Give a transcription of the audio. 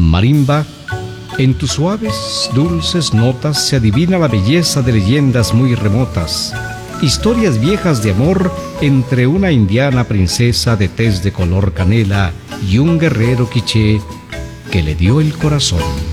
Marimba, en tus suaves, dulces notas se adivina la belleza de leyendas muy remotas, historias viejas de amor entre una indiana princesa de tez de color canela y un guerrero quiché que le dio el corazón.